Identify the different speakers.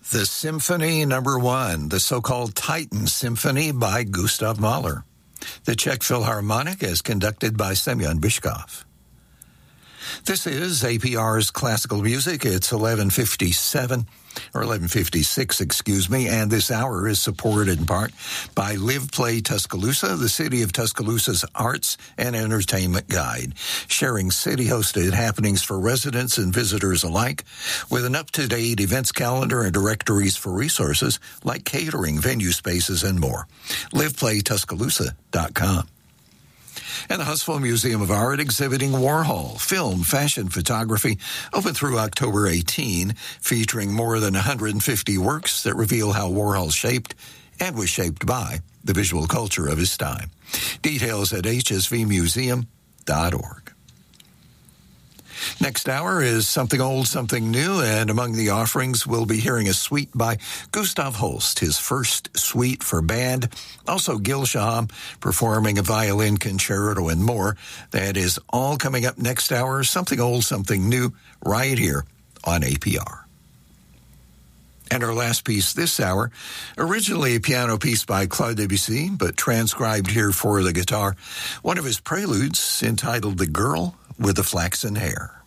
Speaker 1: The Symphony Number 1, the so-called Titan Symphony by Gustav Mahler. The Czech Philharmonic is conducted by Semyon Bychkov. This is APR's Classical Music. It's 11:56, and this hour is supported in part by Live Play Tuscaloosa, the City of Tuscaloosa's arts and entertainment guide, sharing city-hosted happenings for residents and visitors alike with an up-to-date events calendar and directories for resources like catering, venue spaces, and more. LivePlayTuscaloosa.com. And the Huntsville Museum of Art exhibiting Warhol, film, fashion, photography, open through October 18, featuring more than 150 works that reveal how Warhol shaped and was shaped by the visual culture of his time. Details at hsvmuseum.org. Next hour is Something Old, Something New, and among the offerings, we'll be hearing a suite by Gustav Holst, his first suite for band. Also, Gil Shaham performing a violin concerto and more. That is all coming up next hour. Something Old, Something New, right here on APR. And our last piece this hour, originally a piano piece by Claude Debussy, but transcribed here for the guitar, one of his preludes entitled The Girl with the Flaxen Hair.